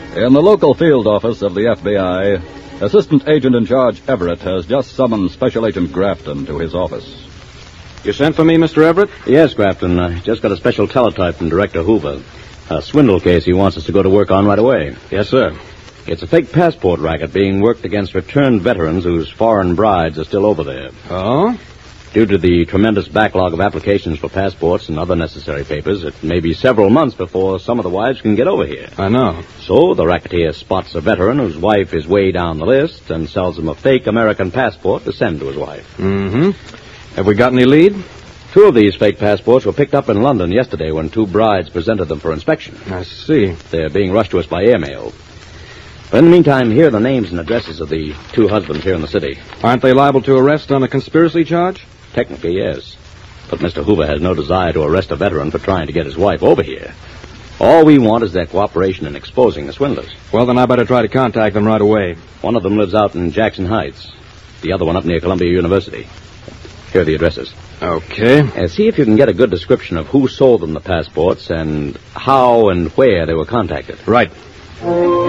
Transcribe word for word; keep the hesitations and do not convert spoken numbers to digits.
In the local field office of the F B I, Assistant Agent in Charge Everett has just summoned Special Agent Grafton to his office. You sent for me, Mister Everett? Yes, Grafton. I just got a special teletype from Director Hoover. A swindle case he wants us to go to work on right away. Yes, sir. It's a fake passport racket being worked against returned veterans whose foreign brides are still over there. Oh? Due to the tremendous backlog of applications for passports and other necessary papers, it may be several months before some of the wives can get over here. I know. So the racketeer spots a veteran whose wife is way down the list and sells him a fake American passport to send to his wife. Mm-hmm. Have we got any lead? Two of these fake passports were picked up in London yesterday when two brides presented them for inspection. I see. They're being rushed to us by airmail. But in the meantime, here are the names and addresses of the two husbands here in the city. Aren't they liable to arrest on a conspiracy charge? Technically, yes. But Mister Hoover has no desire to arrest a veteran for trying to get his wife over here. All we want is their cooperation in exposing the swindlers. Well, then I better try to contact them right away. One of them lives out in Jackson Heights. The other one up near Columbia University. Here are the addresses. Okay. Uh, see if you can get a good description of who sold them the passports and how and where they were contacted. Right.